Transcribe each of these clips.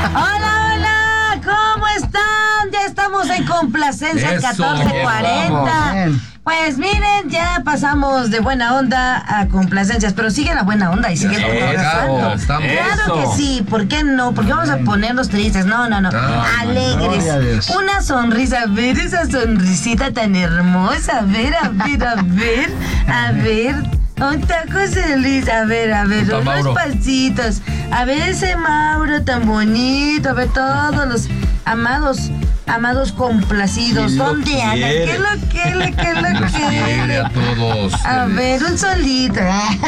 Hola, ¿cómo están? Ya estamos en Complacencia 1440. Pues miren, ya pasamos de buena onda a complacencias, pero sigue la buena onda y sigue estamos. Claro que sí, ¿por qué no? Porque vamos a ponernos tristes, no. Alegres. Una sonrisa, a ver esa sonrisita tan hermosa, a ver. Un taco feliz, a ver, unos pasitos. A ver ese Mauro tan bonito, a ver todos los amados complacidos. ¿Dónde andan? ¿Qué lo quiere? A todos. A ver, un solito.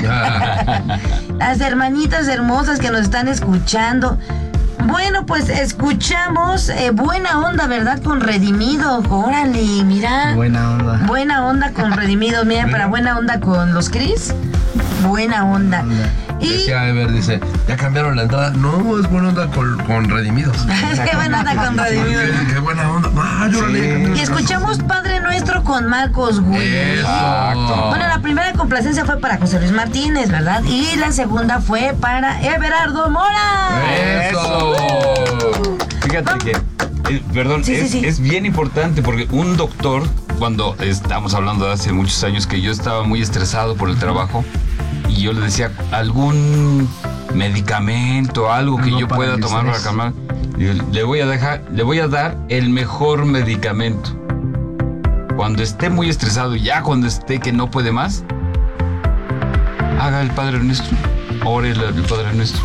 Las hermanitas hermosas que nos están escuchando. Bueno, pues escuchamos Buena Onda, ¿verdad? Con Redimido. Órale, mira. Buena onda con Redimido. Mira, para Buena Onda con los Cris. Buena onda. Y decía Ever, dice, ya cambiaron la entrada. No, es Buena Onda con Redimidos. Es que Buena Onda con Redimidos. Qué buena onda. Y escuchamos Padre Nuestro con Marcos Güey. Exacto. Bueno, la primera complacencia fue para José Luis Martínez, ¿verdad? Y la segunda fue para Everardo Mora. Eso. Fíjate que, perdón, es bien importante porque un doctor, cuando estamos hablando de hace muchos años que yo estaba muy estresado por el trabajo y yo le decía algún medicamento, algo que yo pueda tomar para calmar, le voy a dar el mejor medicamento. Cuando esté muy estresado, ya cuando esté que no puede más, haga el Padre Nuestro, ore el Padre Nuestro.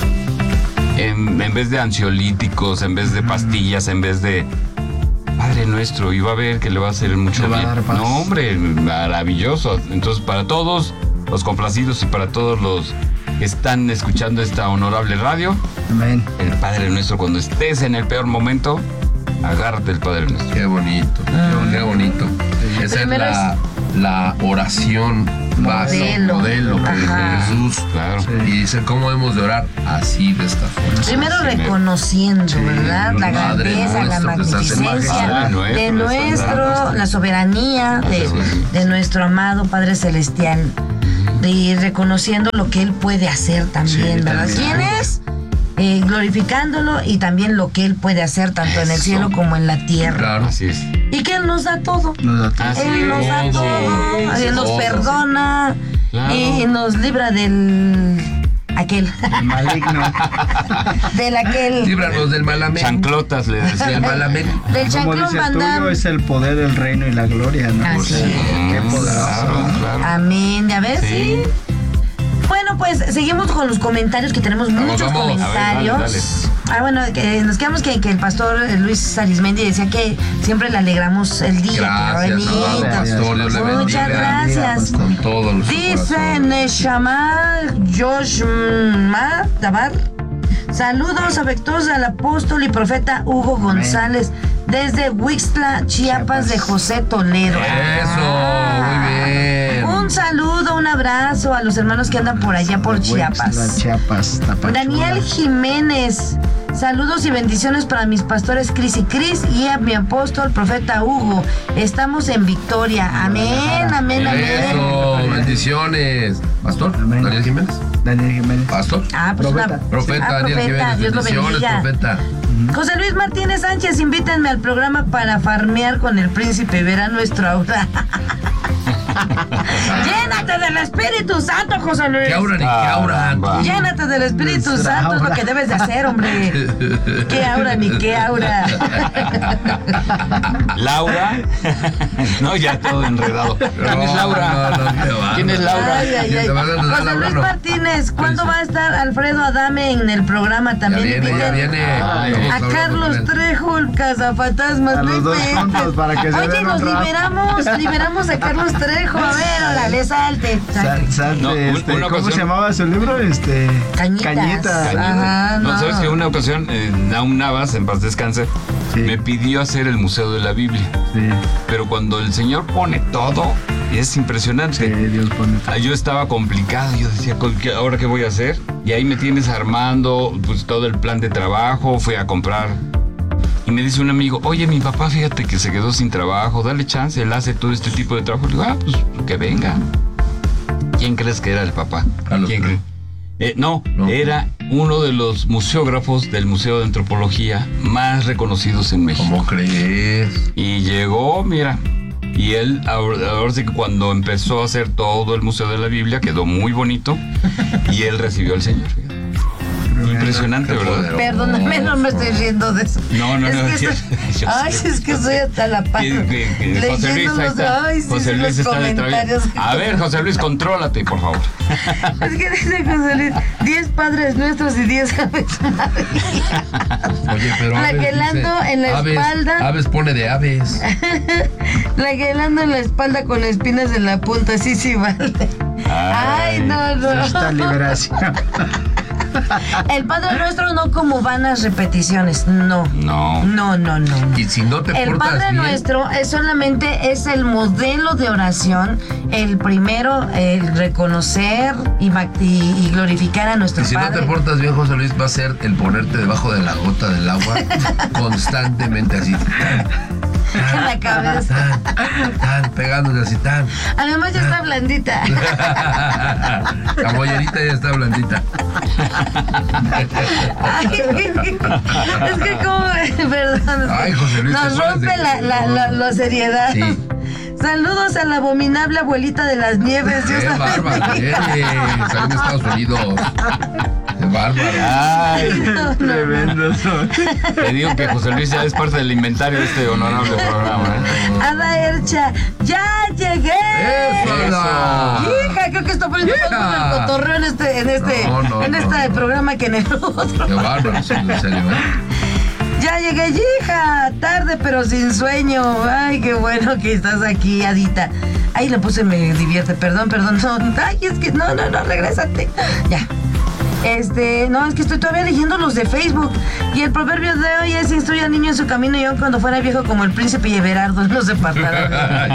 En vez de ansiolíticos, en vez de pastillas, en vez de Padre Nuestro, y va a ver que le va a hacer mucho bien. No, hombre, maravilloso. Entonces, para todos los complacidos y para todos los que están escuchando esta honorable radio, amén. El Padre Nuestro, cuando estés en el peor momento, agárrate el Padre Nuestro. Qué bonito, qué bonito. Esa es la oración modelo que dijo Jesús. Claro. Y dice, ¿cómo hemos de orar? Así, de esta forma. Primero reconociendo, ¿verdad? La grandeza, la magnificencia de nuestro, la soberanía de nuestro amado Padre Celestial. Y reconociendo lo que Él puede hacer también, ¿verdad? ¿Quién es? Glorificándolo y también lo que Él puede hacer tanto en el cielo como en la tierra. Claro, así es. Y que Él nos da todo. Él nos da todo. Él nos perdona. Claro. Y nos libra del aquel. El maligno. Del aquel. Líbranos del malamén. Chanclotas, le decía. Del malamén. Del Como chanclón dice bandam. tuyo, es el poder, el reino y la gloria, ¿no? Así es. Qué poderoso. Claro. Amén. ¿Ya ves? Sí. Bueno, pues seguimos con los comentarios, que tenemos muchos comentarios. A ver, bueno, que nos quedamos que el pastor Luis Arismendi decía que siempre le alegramos el día. Gracias, amado pastor, Dios le bendiga. Muchas gracias. Con todo nuestro Dice corazón. Neshama Joshma Tabar. Saludos afectuosos al apóstol y profeta Hugo González desde Huixtla, Chiapas de José Toledo. Eso, muy bien. Un saludo, un abrazo a los hermanos que andan por allá por Chiapas. Daniel Jiménez. Saludos y bendiciones para mis pastores Cris y Cris y a mi apóstol profeta Hugo. Estamos en victoria. Amén, amén, amén. Eso, bendiciones. Pastor, Amén. Daniel Jiménez. Pastor. Pues Profeta Daniel Jiménez. Dios lo Bendiciones, bendiga. profeta. José Luis Martínez Sánchez, invítenme al programa para farmear con el príncipe. Verá nuestro aura. Llénate del Espíritu Santo, José Luis. ¿Qué aura ni qué aura? Llénate del Espíritu Santo, es lo que debes de hacer, hombre. ¿Qué aura ni qué aura? ¿Laura? No, ya todo enredado. ¿Quién es Laura? ¿Quién es Laura? José Luis Martínez, ¿cuándo va a estar Alfredo Adame en el programa también? Ya viene. A Carlos Trejo, el cazafantasmas. A los dos juntos para que se Oye, den nos un rato. liberamos a Carlos Trejo. A ver, órale, salte. No, una ¿cómo ocasión- se llamaba su libro? Cañitas. Ajá, No, ¿sabes que una ocasión Naum Navas, en paz descanse, me pidió hacer el Museo de la Biblia? Sí. Pero cuando el Señor pone todo, es impresionante. Sí, Dios pone todo. Yo estaba complicado, yo decía, ¿ahora qué voy a hacer? Y ahí me tienes armando pues todo el plan de trabajo, fui a comprar. Y me dice un amigo, oye, mi papá, fíjate que se quedó sin trabajo, dale chance, él hace todo este tipo de trabajo. Le digo, pues que venga. ¿Quién crees que era el papá? Carlos ¿Quién Trejo. crees? No, era uno de los museógrafos del Museo de Antropología más reconocidos en México. ¿Cómo crees? Y llegó, mira, y él, ahora sí que cuando empezó a hacer todo el Museo de la Biblia, quedó muy bonito, y él recibió al Señor. Impresionante, ¿verdad? Perdóname, no me estoy riendo de eso. No. Ay, es que soy hasta la paz. José Luis, ahí está. José Luis está detrás. A ver, José Luis, contrólate, por favor. Es que dice José Luis, 10 Padres Nuestros y 10 Aves Marías. Oye, pero flagelando en la espalda. Aves pone de aves. Flagelando en la espalda con espinas en la punta, sí vale. Ay, no. Esta liberación. El Padre Nuestro no como vanas repeticiones, no. Y si no te el portas Padre bien, Nuestro solamente es el modelo de oración, el primero, el reconocer y glorificar a nuestro y si Padre. no te portas bien, José Luis, va a ser el ponerte debajo de la gota del agua constantemente así. En la cabeza. Tan, pegándote así, tan. Además ya está blandita. La mollerita ya está blandita. Ay, es que como, perdón. Ay, José Luis, nos rompe la seriedad. Sí. Saludos a la abominable abuelita de las nieves. Qué bárbaro, salió en Estados Unidos. Qué bárbaro. Ay, Tremendo soy. te digo que José Luis ya es parte del inventario de este honorable programa, ¿eh? Ada Ercha, ¡ya llegué! ¡Eso! Hija, creo que está poniendo más con el cotorreo en este programa que en el otro. Qué bárbaro, en serio, ¿eh? Ya llegué, hija, tarde pero sin sueño. Ay, qué bueno que estás aquí, Adita. Ay, le puse me divierte, perdón. No, ay, es que no, regrésate. Ya. No, es que estoy todavía leyendo los de Facebook. Y el proverbio de hoy es: instruye al niño en su camino y aun cuando fuera viejo como el príncipe y Everardo no se apartará.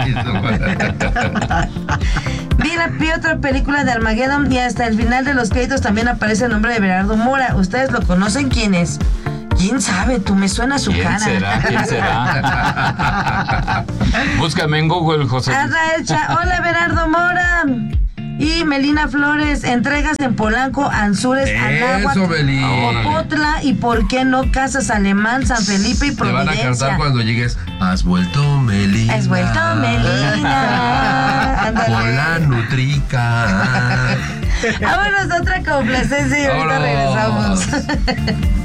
Vi otra película de Armageddon y hasta el final de los créditos también aparece el nombre de Everardo Mora. ¿Ustedes lo conocen? ¿Quién es? ¿Quién sabe? Tú me suena su cara. ¿Quién será? Búscame en Google, José. Ada Elcha, hola Everardo Mora. Y Melina Flores, entregas en Polanco, Anzures, Anáhuac, Popotla y por qué no Casas Alemán, San Felipe y Providencia. Te van a cantar cuando llegues. Has vuelto Melina. Has vuelto Melina. Con la nutrica. Vámonos a otra complacencia y ahorita regresamos.